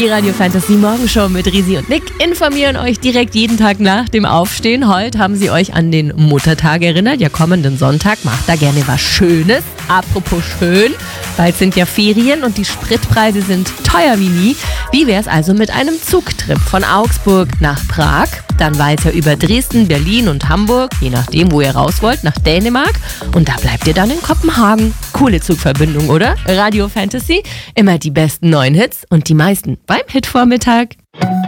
Radio Fantasy Morgenshow mit Risi und Nick informieren euch direkt jeden Tag nach dem Aufstehen. Heute haben sie euch an den Muttertag erinnert. Ja, kommenden Sonntag macht da gerne was Schönes. Apropos schön, bald sind ja Ferien und die Spritpreise sind teuer wie nie. Wie wär's also mit einem Zugtrip von Augsburg nach Prag, dann weiter über Dresden, Berlin und Hamburg, je nachdem, wo ihr raus wollt, nach Dänemark und da bleibt ihr dann in Kopenhagen. Coole Zugverbindung, oder? Radio Fantasy, immer die besten neuen Hits und die meisten beim Hitvormittag.